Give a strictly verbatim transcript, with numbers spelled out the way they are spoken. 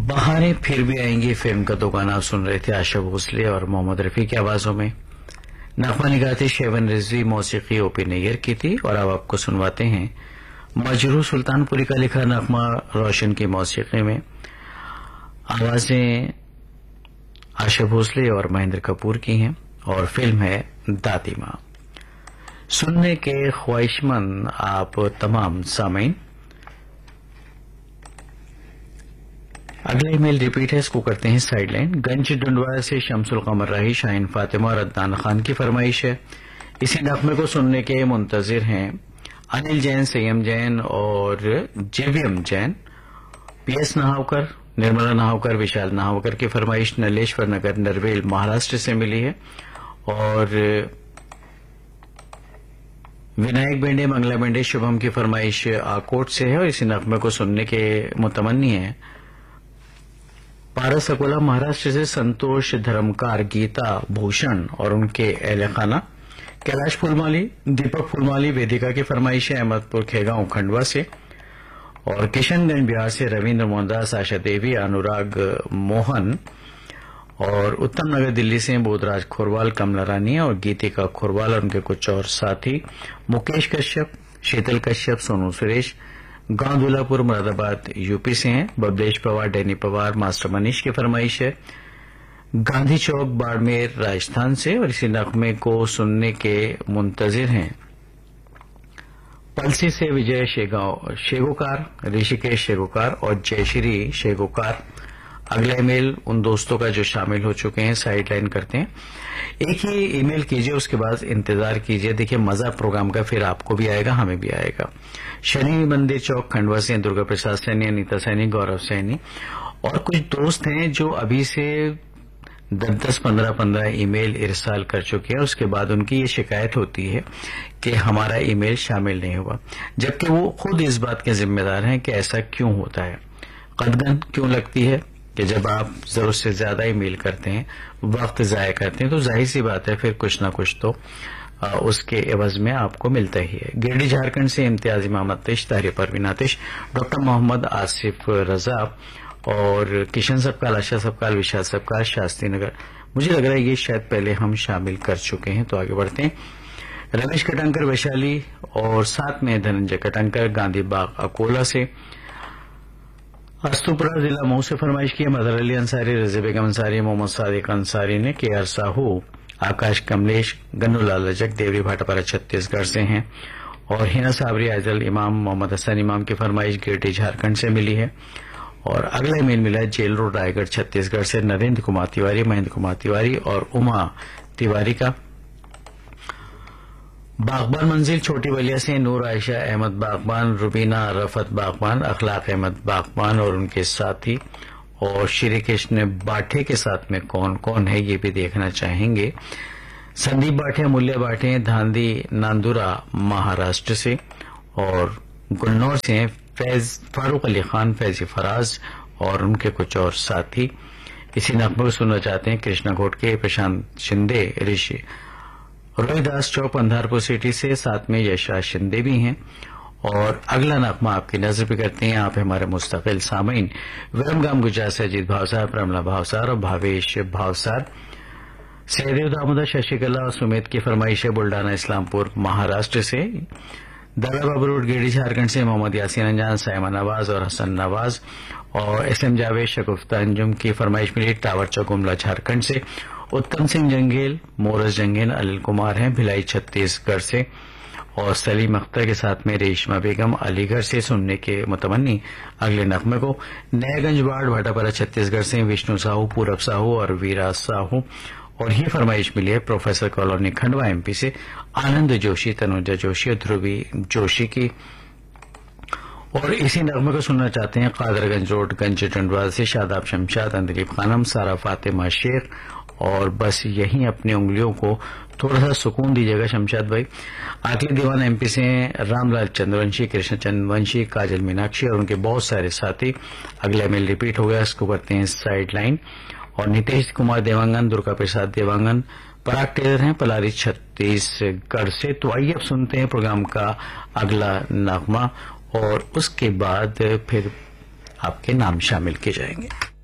बहारें फिर भी आएंगी फिल्म का तो गाना सुन रहे थे आशा भोसले और मोहम्मद रफी की आवाजों में। नगमा निगाह थी शेवन रिजवी, मौसीकी ओपी नैयर की थी। और अब आपको सुनवाते हैं मजरूह सुल्तानपुरी का लिखा नगमा रोशन की मौसीकी में आवाजें आशा भोसले और महेंद्र कपूर की हैं और फिल्म है दादी मां। सुनने के ख्वाहिशमंद आप तमाम सामीन, अगला ईमेल रिपीट है, इसको करते हैं साइडलाइन। गंज डुंडवाया से शमसुल कमर राही, शाहीन फातिमा और अदनान खान की फरमाइश है। इसी नगमे को सुनने के मुंतजिर हैं अनिल जैन, संयम जैन और जेवीएम जैन। पीएस नहावकर, निर्मला नहावकर, विशाल नहावकर की फरमाइश नलेश्वर नगर नरवेल महाराष्ट्र से मिली है। और विनायक बेंडे, मंगला बेंडे, शुभम की फरमाइश आकोट से है और इसी नगमे को सुनने के मुतमन्नी है पारस अकोला महाराष्ट्र से संतोष धर्मकार, गीता भूषण और उनके अहले खाना। कैलाश फुलमाली, दीपक फुलमाली, वेदिका की फरमाइश है अहमदपुर खेगांव खंडवा से। और किशनगंज बिहार से रविन्द्र मोहनदास, आशा देवी, अनुराग मोहन। और उत्तम नगर दिल्ली से बोधराज खोरवाल, कमला रानी और गीतिका खोरवाल और उनके कुछ और साथी। मुकेश कश्यप, शीतल कश्यप, सोनू सुरेश गांव दूल्हापुर मुरादाबाद यूपी से हैं। बबलेश पवार, डैनी पवार, मास्टर मनीष की फरमाइश है गांधी चौक बाड़मेर राजस्थान से। और इसी नगमे को सुनने के मुंतजिर हैं पलसी से विजय शेगांव शेगोकार, ऋषिकेश शेगोकार और जयश्री शेगोकार। अगला ईमेल उन दोस्तों का जो शामिल हो चुके हैं साइडलाइन करते हैं। एक ही ईमेल कीजिए, उसके बाद इंतजार कीजिए। देखिए मजा प्रोग्राम का फिर आपको भी आएगा, हमें भी आएगा। शनि मंदिर चौक खंडवा से दुर्गा प्रसाद सैनी, अनीता सैनी, गौरव सैनी और कुछ दोस्त हैं जो अभी से दस दस पंद्रह पंद्रह ईमेल इरसाल कर चुके हैं। उसके बाद उनकी ये शिकायत होती है कि हमारा ईमेल शामिल नहीं हुआ, जबकि वो खुद इस बात के जिम्मेदार हैं कि ऐसा क्यों होता है। कदगन क्यों लगती है कि जब आप जरूरत से ज्यादा ईमेल करते हैं, वक्त जाया करते हैं, तो जाहिर सी बात है फिर कुछ ना कुछ तो आ, उसके एवज में आपको मिलता ही है। गिरडी झारखंड से इम्तियाज इमाम आतिश, तारिया परवीन आतिश, डॉक्टर मोहम्मद आसिफ रजा और किशन सबकाल, आशा सबकाल, विशाल सबकाल, शास्त्री नगर। मुझे लग रहा है ये शायद पहले हम शामिल कर चुके हैं, तो आगे बढ़ते हैं। रमेश कटंकर वैशाली और साथ में धनंजय कटंकर गांधी बाग अकोला से। अस्तुपुरा जिला मऊ से फरमाइश की मदर अली अंसारी, रज़ी बेगम अंसारी, मोहम्मद सादिक अंसारी ने। के आर साहू, आकाश कमलेश, गन्नूलाल रजक देवरी भाटापारा छत्तीसगढ़ से हैं। और हिना साबरी, आइजल इमाम, मोहम्मद हसन इमाम की फरमाइश गिरडी झारखंड से मिली है। और अगला ईमेल मिला है जेल रोड रायगढ़ छत्तीसगढ़ से नरेंद्र कुमार तिवारी, महेंद्र कुमार तिवारी और उमा तिवारी का। बागबान मंजिल छोटी बलिया से नूर आयशा अहमद बागबान, रुबीना रफत बागबान, अखलाक अहमद बागबान और उनके साथी। और श्री कृष्ण बाठे के साथ में कौन कौन है ये भी देखना चाहेंगे। संदीप बाठे, अमूल्य बाठे, धांधी नांदुरा महाराष्ट्र से। और गुन्नौर से हैं फैज फारूक अली खान, फैजी फराज और उनके कुछ और साथी। इसी नगमे को सुनना चाहते हैं कृष्णा घोटके, प्रशांत शिंदे, ऋषि रोहिदास चौक अंधारपुर सिटी से, साथ में यशराज शिंदे भी हैं। और अगला नगमा आपकी नजर पे करते हैं, आप हमारे मुस्तकिल सामीन विरमगाम गुजरात से अजीत भावसार, प्रमला भावसार और भावेश भावसार। सहदेव दामोदर, शशिकला और सुमित की फरमाइश है बुल्डाना इस्लामपुर महाराष्ट्र से। दादा बाबू रोड गिरडी झारखंड से मोहम्मद यासीन अंजान, साइमा नवाज और हसन नवाज। और एस एम जावेद, शगुफ्ता अंजुम की फरमाइश मिली टावर चौक गुमला झारखंड से। उत्तम सिंह जंगेल, मोरस जंगेल, अनिल कुमार हैं भिलाई छत्तीसगढ़ से। और सलीम अख्तर के साथ में रेशमा बेगम अलीगढ़ से। सुनने के मुतमन्नी अगले नगमे को नयागंज वार्ड भाटापारा छत्तीसगढ़ से विष्णु साहू, पूरब साहू और वीरा साहू। और ये फरमाइश मिली है प्रोफेसर कॉलोनी खंडवा एमपी से आनंद जोशी, तनुजा जोशी और ध्रुवी जोशी की। और इसी नगमे को सुनना चाहते हैं कादरगंज रोड गंज टंडवाल से शादाब शमशाद, अंदलीब खानम, सारा फातिमा शेख। और बस यहीं अपनी उंगलियों को थोड़ा सा सुकून दीजिएगा शमशाद भाई। आखिरी दीवान एमपी से रामलाल चंद्रवंशी, कृष्ण चंद्रवंशी, काजल मीनाक्षी और उनके बहुत सारे साथी। अगला मेल रिपीट हो गया, इसको करते हैं साइड लाइन। और नितेश कुमार देवांगन, दुर्गा प्रसाद देवांगन, पराग टेलर हैं पलारी छत्तीसगढ़ से। तो आइए अब सुनते हैं प्रोग्राम का अगला नगमा और उसके बाद फिर आपके नाम शामिल किए जाएंगे।